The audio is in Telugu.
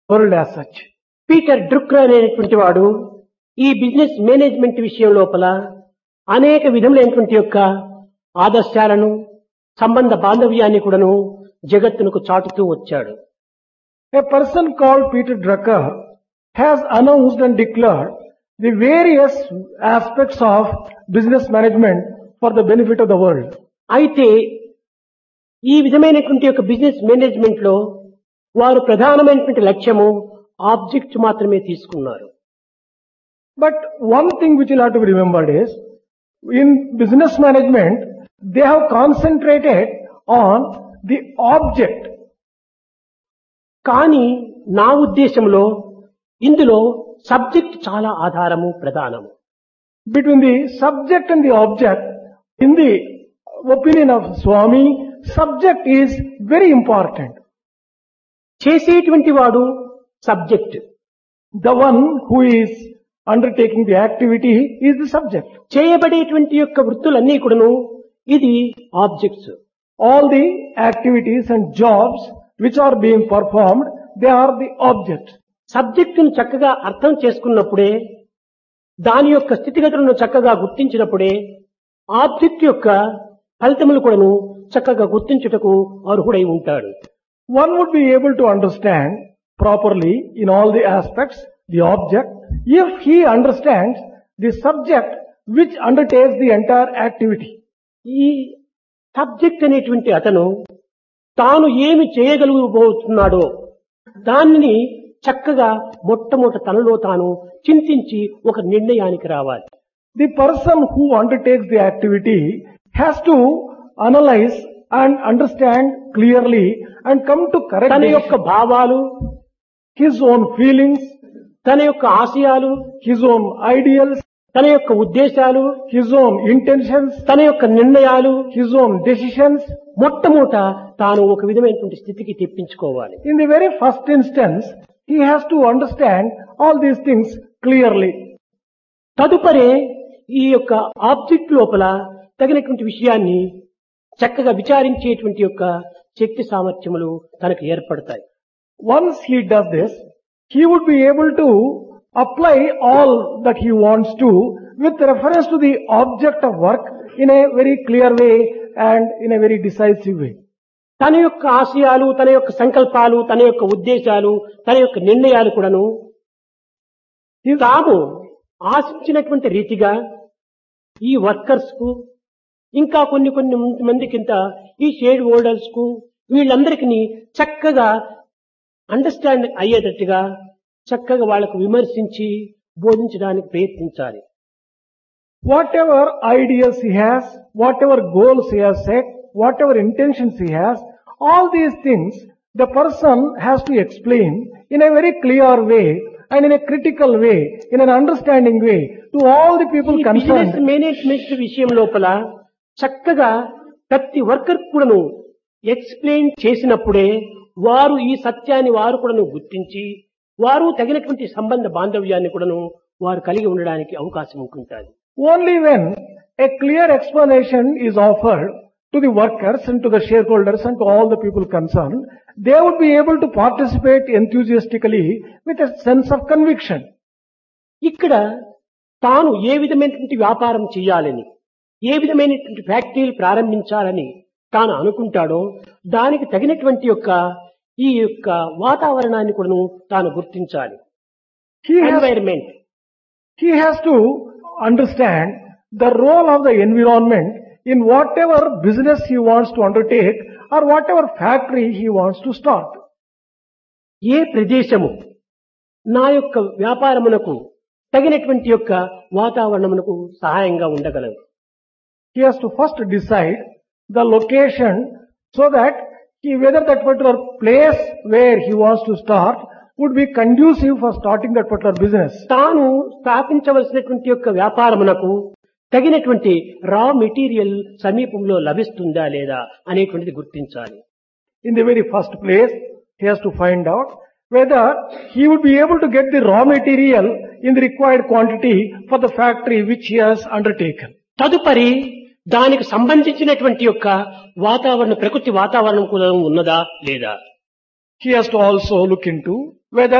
world as such. పీటర్ డ్రుక్కర్ అనేటువంటి వాడు ఈ బిజినెస్ మేనేజ్మెంట్ విషయం లోపల అనేక విధములైనటువంటి యొక్క ఆదర్శాలను సంబంధ బాంధవ్యాన్ని కూడాను జగత్తునకు చాటుతూ వచ్చాడు. A person called Peter Drucker has announced and declared the various aspects of business management for the benefit of the world. అయితే ఈ విధమైనటువంటి యొక్క బిజినెస్ మేనేజ్మెంట్ లో వారు ప్రధానమైనటువంటి లక్ష్యము ఆబ్జెక్ట్ మాత్రమే తీసుకున్నారు. But one thing which will have to be remembered is, in business management, they have concentrated on the object. కానీ నా ఉద్దేశంలో ఇందులో సబ్జెక్ట్ చాలా ఆధారము ప్రధానము. Between the subject and the object, in the opinion of Swami, subject is very important. చేసేటువంటి వాడు subject, The one who is undertaking the activity is the subject. చేయబడేటువంటి యొక్క వృత్తులన్నీ కూడాను ఇది objects. All the activities and jobs which are being performed, they are the objects. సబ్జెక్టును చక్కగా అర్థం చేసుకున్నప్పుడే, దాని యొక్క స్థితిగతులను చక్కగా గుర్తించినప్పుడే ఆబ్జెక్ట్ యొక్క ఫలితములు కూడాను చక్కగా గుర్తించుటకు అర్హుడై ఉంటాడు. One would be able to understand properly in all the aspects the object if he understands the subject which undertakes the entire activity. ఈ సబ్జెక్ట్ అనేటువంటి అతను తాను ఏమి చేయగలిగబోతున్నాడో దానిని చక్కగా మొట్టమొదట తనలో తాను చింతించి ఒక నిర్ణయానికి రావాలి. The person who undertakes the activity has to analyze and understand clearly and come to correct తన యొక్క decision. భావాలు, His own feelings, తన యొక్క ఆశయాలు, his own ideals, తన యొక్క ఉద్దేశాలు, his own intentions, తన యొక్క నిర్ణయాలు his own decisions. మొట్టమొదట తాను ఒక విధమైనటువంటి స్థితికి తెప్పించుకోవాలి. In the very first instance, he has to understand all these things clearly. తదుపరి ఈ యొక్క ఆబ్జెక్ట్ లోపల తగినటువంటి విషయాన్ని చక్కగా విచారించేటువంటి యొక్క శక్తి సామర్థ్యములు తనకు ఏర్పడతాయి. Once he does this, he would be able to apply all that he wants to with reference to the object of work in a very clear way and in a very decisive way. తన యొక్క ఆశయాలు, తన యొక్క సంకల్పాలు, తన యొక్క ఉద్దేశాలు, తన యొక్క నిర్ణయాలు కూడాను తాము ఆశించినటువంటి రీతిగా ఈ వర్కర్స్ కు, ఇంకా కొన్ని మందికింత ఈ షేర్ హోల్డర్స్ కు, వీళ్ళందరికీ చక్కగా అండర్స్టాండ్ అయ్యేటట్టుగా చక్కగా వాళ్లకు విమర్శించి బోధించడానికి ప్రయత్నించాలి. Whatever ideas he has, whatever goals he has set, whatever intentions he has, all these things the person has to explain in a very clear way and in a critical way, in an understanding way to all the people ఈ బిజినెస్ concerned. మేనేజ్మెంట్ విషయం లోపల చక్కగా ప్రతి వర్కర్ కూడాను ఎక్స్ప్లెయిన్ చేసినప్పుడే వారు ఈ సత్యాన్ని వారు కూడాను గుర్తించి వారు తగినటువంటి సంబంధ బాంధవ్యాన్ని కూడాను వారు కలిగి ఉండడానికి అవకాశం ఉంటుంది. Only when a clear explanation is offered to the workers and to the shareholders and to all the people concerned, they would be able to participate enthusiastically with a sense of conviction. ఇక్కడ తాను ఏ విధమైనటువంటి వ్యాపారం చేయాలని, ఏ విధమైనటువంటి ఫ్యాక్టరీలు ప్రారంభించాలని తాను అనుకుంటాడో దానికి తగినటువంటి ఈ యొక్క వాతావరణాన్ని కూడాను తాను గుర్తించాలి. Environment. He has to understand the role of the environment in whatever business he wants to undertake or whatever factory he wants to start. ఏ ప్రదేశము నా యొక్క వ్యాపారమునకు తగినటువంటి యొక్క వాతావరణమునకు సహాయంగా ఉండగలదు. He has to first decide the location so that whether that particular place where he wants to start would be conducive for starting that particular business. తాను స్థాపించవలసినటువంటి యొక్క వ్యాపారమునకు తగినటువంటి రా మెటీరియల్ సమీపంలో లభిస్తుందా లేదా అనేటువంటిది గుర్తించాలి. In the very first place, he has to find out whether he would be able to get the raw material in the required quantity for the factory which he has undertaken. తదుపరి దానికి సంబంధించినటువంటి యొక్క వాతావరణం, ప్రకృతి వాతావరణం కూడా ఉన్నదా లేదా. He has to also look into whether